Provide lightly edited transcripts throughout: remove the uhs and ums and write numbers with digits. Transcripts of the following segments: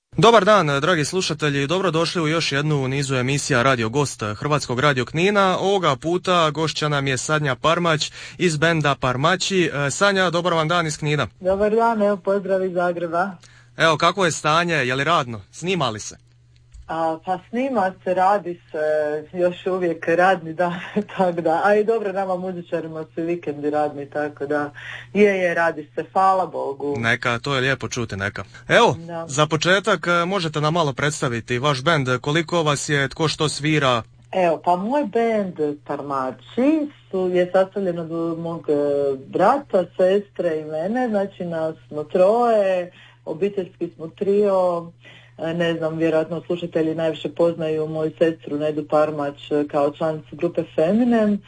Dobar dan, dragi slušatelji, dobrodošli u još jednu u nizu emisija Radio Gost Hrvatskog radio Knina. Ovoga puta gošća nam je Sanja Parmać iz benda Parmaći. Sanja, dobar vam dan iz Knina. Dobar dan, evo pozdrav iz Zagreba. Evo, kako je stanje, je li radno, snima li se? Pa snima se, radi se, još uvijek radni dan, tako da, a i dobro, nama muzičarima su vikendi radni, tako da, radi se, hvala Bogu. Neka, to je lijepo čuti, neka. Evo, da. Za početak možete nam malo predstaviti vaš bend, koliko vas je, tko što svira? Evo, pa moj bend Parmaći je sastavljen od mog brata, sestre i mene, znači nas smo troje, obiteljski smo trio. Ne znam, vjerojatno slušatelji najviše poznaju moju sestru Nedu Parmać kao članicu grupe Feminem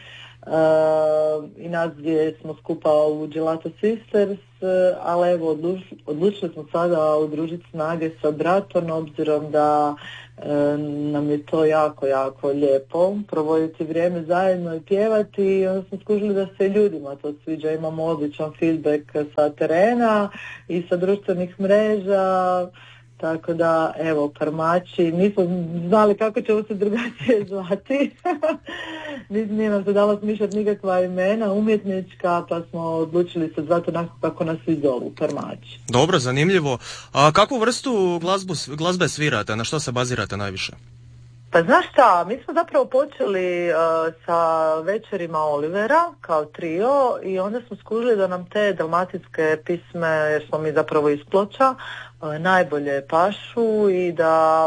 i nas gdje smo skupa u Gelato Sisters, ali evo odlučili smo sada udružiti snage sa bratom, obzirom da nam je to jako, jako lijepo provoditi vrijeme zajedno i pjevati, i onda smo skužili da se ljudima to sviđa, imamo odličan feedback sa terena i sa društvenih mreža. Tako da, evo, Parmaći, nismo znali kako ćemo se drugačije zvati. Nije nam se dalo smišljati nikakva imena umjetnička, pa smo odlučili se zvati onako kako nas svi zovu, Parmaći. Dobro, zanimljivo. A kakvu vrstu glazbe svirate? Na što se bazirate najviše? Pa znaš šta, mi smo zapravo počeli sa večerima Olivera kao trio i onda smo skužili da nam te dalmatinske pisme, jer smo mi zapravo iz Ploča, najbolje pašu i da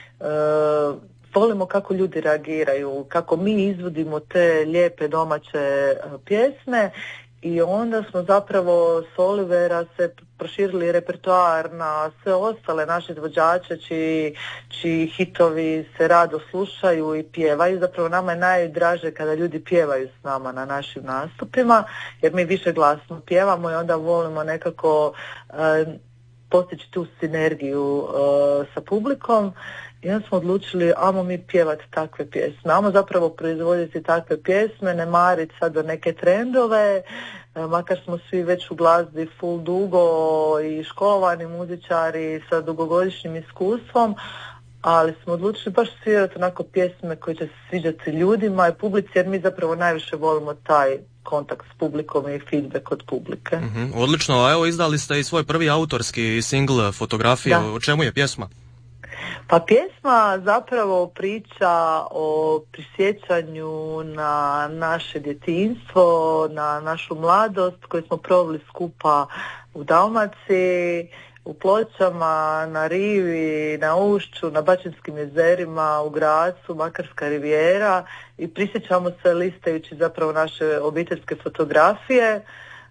volimo kako ljudi reagiraju, kako mi izvodimo te lijepe domaće pjesme. I onda smo zapravo s Olivera se proširili repertoar na sve ostale naše izvođače čiji hitovi se rado slušaju i pjevaju. Zapravo nama je najdraže kada ljudi pjevaju s nama na našim nastupima, jer mi više glasno pjevamo i onda volimo nekako postići tu sinergiju sa publikom. I onda smo odlučili, ajmo mi pjevati takve pjesme, ajmo zapravo proizvoditi takve pjesme, ne mariti sad do neke trendove, makar smo svi već u glazbi full dugo i školovani muzičari sa dugogodišnjim iskustvom, ali smo odlučili baš svirati onako pjesme koje će se sviđati ljudima i publici, jer mi zapravo najviše volimo taj kontakt s publikom i feedback od publike. Odlično, a evo izdali ste i svoj prvi autorski single Fotografije, o čemu je pjesma? Pa pjesma zapravo priča o prisjećanju na naše djetinjstvo, na našu mladost koju smo proveli skupa u Dalmaciji, u Pločama, na Rivi, na Ušću, na Baćinskim jezerima, u Gracu, Makarska rivijera i prisjećamo se listajući zapravo naše obiteljske fotografije.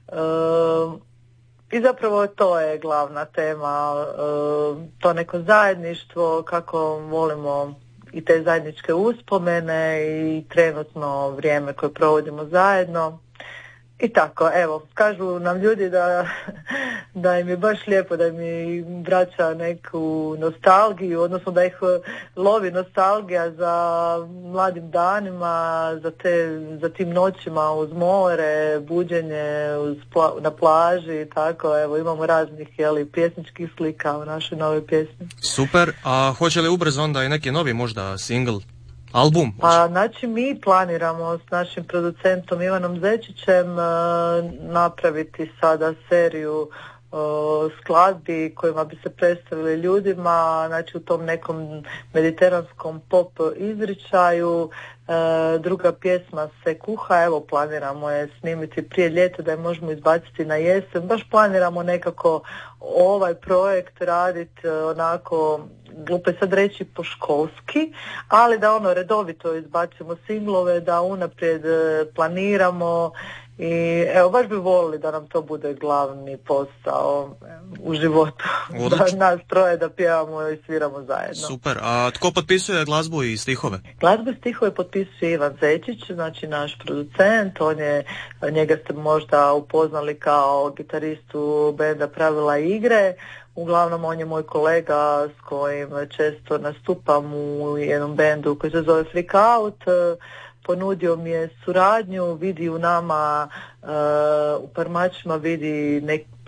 I zapravo to je glavna tema, to neko zajedništvo, kako volimo i te zajedničke uspomene i trenutno vrijeme koje provodimo zajedno. I tako, evo, kažu nam ljudi da im je baš lijepo, da mi vraća neku nostalgiju, odnosno da ih lovi nostalgija za mladim danima, za tim noćima uz more, buđenje na plaži i tako, evo, imamo raznih pjesničkih slika u našoj novoj pjesmi. Super, a hoće li ubrzo onda i neki novi možda single? Album? Pa znači mi planiramo s našim producentom Ivanom Zečićem napraviti sada seriju skladbi kojima bi se predstavili ljudima, znači u tom nekom mediteranskom pop izričaju. Druga pjesma se kuha, evo planiramo je snimiti prije ljeta da je možemo izbaciti na jesen. Baš planiramo nekako ovaj projekt raditi onako, glupo je sad reći po školski, ali da redovito izbacimo singlove, da unaprijed planiramo i evo baš bi volili da nam to bude glavni posao u životu. Da nas troje da pjevamo i sviramo zajedno. Super, a tko potpisuje glazbu i stihove? Glazbu i stihove potpisuje Ivan Zečić, znači naš producent, njega ste možda upoznali kao gitaristu benda Pravila igre. Uglavnom on je moj kolega s kojim često nastupam u jednom bendu koji se zove Freak Out. Ponudio mi je suradnju, vidi u nama, u Parmaćima vidi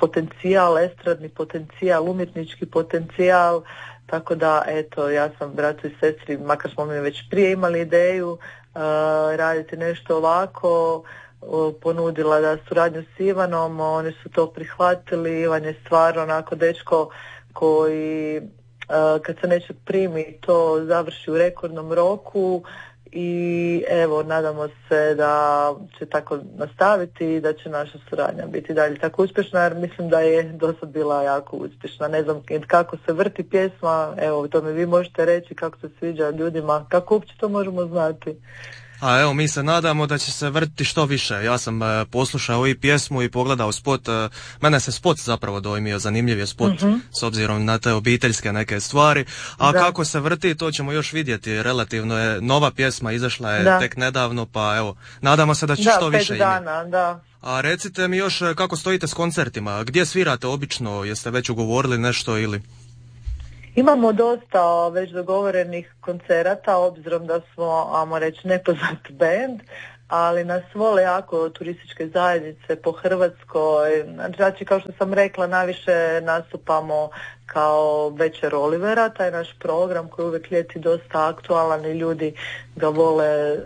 potencijal, estradni potencijal, umjetnički potencijal, tako da eto, ja sam bratu i sestri, makar smo mi već prije imali ideju raditi nešto ovako, ponudila da suradnju s Ivanom, oni su to prihvatili. Ivan je stvarno onako dečko koji kad se nečeg primi to završi u rekordnom roku i evo nadamo se da će tako nastaviti i da će naša suradnja biti dalje tako uspješna, jer mislim da je dosad bila jako uspješna. Ne znam kako se vrti pjesma, evo to mi vi možete reći kako se sviđa ljudima, kako uopće to možemo znati. A evo, mi se nadamo da će se vrtiti što više. Ja sam poslušao i pjesmu i pogledao spot. Mene se spot zapravo dojmio, zanimljiv je spot s obzirom na te obiteljske neke stvari. A kako se vrti, to ćemo još vidjeti. Relativno je nova pjesma, izašla je tek nedavno, pa evo, nadamo se da će što više 5 dana, da. A recite mi još kako stojite s koncertima, gdje svirate obično, jeste već ugovorili nešto ili... Imamo dosta već dogovorenih koncerata, obzirom da smo, ajmo reći, nepoznat band, ali nas vole jako turističke zajednice po Hrvatskoj. Znači, kao što sam rekla, najviše nastupamo kao Večer Olivera, taj naš program koji uvijek ljeti dosta aktualan i ljudi ga vole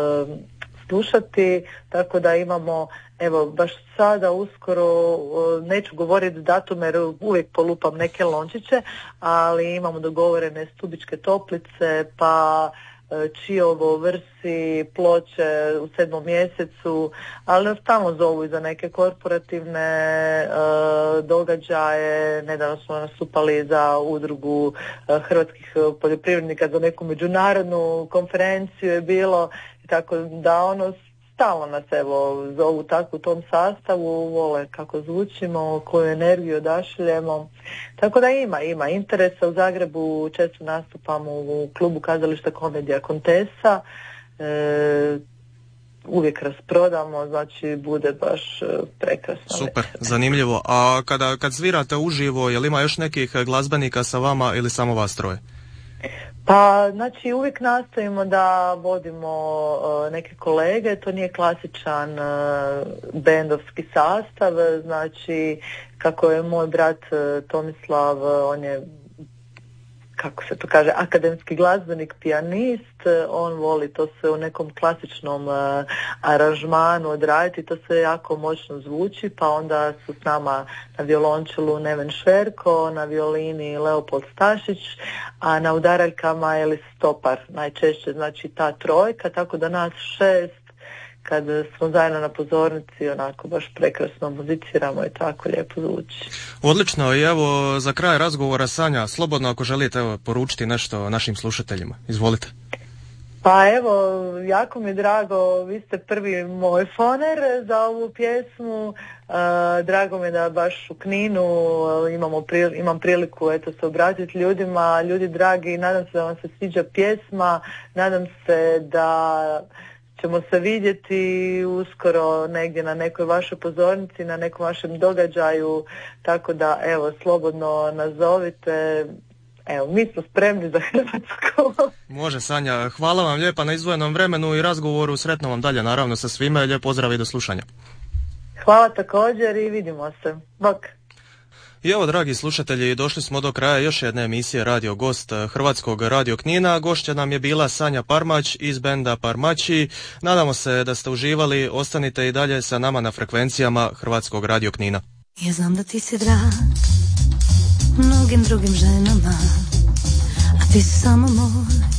slušati, tako da imamo, evo, baš sada uskoro, neću govoriti datume jer uvijek polupam neke lončiće, ali imamo dogovorene Stubičke Toplice, pa Čiovo, Vrsi, Ploče u 7. mjesecu, ali nas stalno zovu i za neke korporativne događaje. Nedavno smo nastupali za udrugu hrvatskih poljoprivrednika za neku međunarodnu konferenciju je bilo, tako da ono stalno nas evo zovu tako u tom sastavu, vole kako zvučimo, koju energiju odašiljemo. Tako da ima interesa. U Zagrebu često nastupamo u klubu Kazališta Komedija Kontesa. Uvijek rasprodamo, znači bude baš prekrasno. Super, zanimljivo. A kad svirate uživo, je li ima još nekih glazbenika sa vama ili samo vas troje? Pa, znači uvijek nastojimo da vodimo neke kolege, to nije klasičan bendovski sastav, znači kako je moj brat Tomislav, on je, kako se to kaže, akademski glazbenik, pijanist, on voli to sve u nekom klasičnom aranžmanu odraditi, to sve jako moćno zvuči, pa onda su s nama na violončelu Neven Šverko, na violini Leopold Stašić, a na udaraljkama Elis Stopar, najčešće znači ta trojka, tako da nas 6 kad smo zajedno na pozornici onako baš prekrasno muziciramo i tako lijepo zvuči. Odlično, i evo za kraj razgovora Sanja, slobodno ako želite poručiti nešto našim slušateljima, izvolite. Pa evo, jako mi je drago, vi ste prvi moj foner za ovu pjesmu, drago mi je da baš u Kninu imam priliku se obratiti ljudima, ljudi dragi, nadam se da vam se sviđa pjesma, nadam se da ćemo se vidjeti uskoro negdje na nekoj vašoj pozornici, na nekom vašem događaju, tako da evo, slobodno nazovite. Evo, mi smo spremni za Hrvatsku. Može, Sanja, hvala vam lijepa na izdvojenom vremenu i razgovoru, sretno vam dalje naravno sa svima, lijep pozdrav i do slušanja. Hvala također i vidimo se. Bok. I evo, dragi slušatelji, došli smo do kraja još jedne emisije Radio Gost Hrvatskog Radio Knina. Gošća nam je bila Sanja Parmać iz benda Parmaći. Nadamo se da ste uživali, ostanite i dalje sa nama na frekvencijama Hrvatskog Radio Knina. Ja znam da ti si drag mnogim drugim ženama, a ti si samo moj